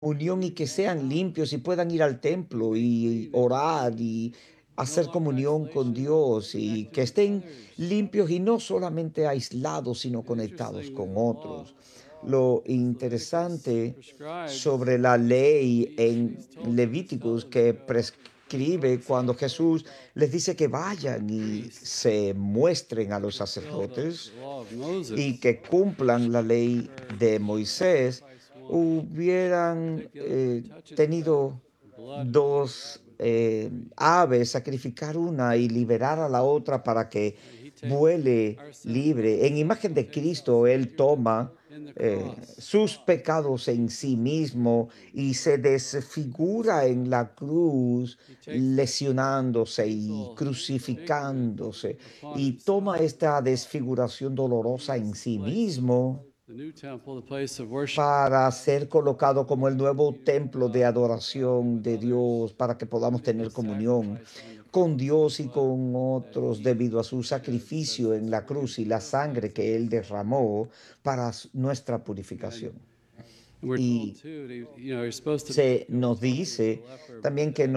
comunión y que sean limpios y puedan ir al templo y orar y hacer comunión con Dios y que estén limpios y no solamente aislados, sino conectados con otros. Lo interesante sobre la ley en Levíticos que prescribe cuando Jesús les dice que vayan y se muestren a los sacerdotes y que cumplan la ley de Moisés, hubieran tenido dos aves, sacrificar una y liberar a la otra para que vuele libre. En imagen de Cristo, Él toma sus pecados en sí mismo y se desfigura en la cruz, lesionándose y crucificándose y toma esta desfiguración dolorosa en sí mismo para ser colocado como el nuevo templo de adoración de Dios, para que podamos tener comunión con Dios y con otros debido a su sacrificio en la cruz y la sangre que Él derramó para nuestra purificación. Y se nos dice también que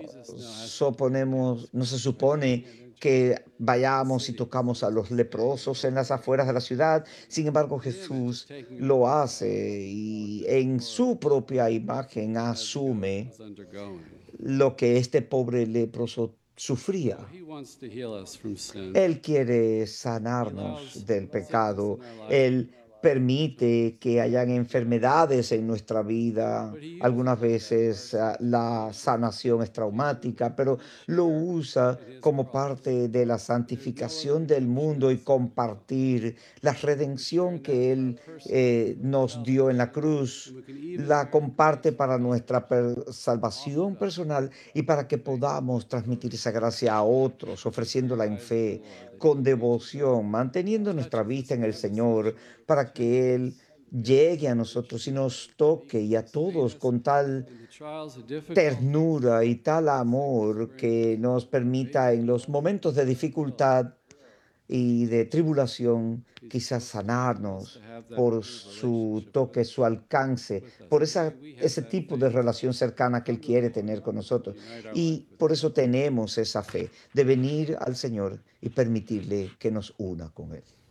no se supone que vayamos y tocamos a los leprosos en las afueras de la ciudad. Sin embargo, Jesús lo hace y en su propia imagen asume lo que este pobre leproso sufría. Él quiere sanarnos del pecado. Él permite que hayan enfermedades en nuestra vida. Algunas veces la sanación es traumática, pero lo usa como parte de la santificación del mundo y compartir la redención que Él nos dio en la cruz. La comparte para nuestra salvación personal y para que podamos transmitir esa gracia a otros, ofreciéndola en fe, con devoción, manteniendo nuestra vista en el Señor, para que Él llegue a nosotros y nos toque y a todos con tal ternura y tal amor que nos permita en los momentos de dificultad y de tribulación, quizás sanarnos por su toque, su alcance, por ese tipo de relación cercana que Él quiere tener con nosotros. Y por eso tenemos esa fe de venir al Señor y permitirle que nos una con Él.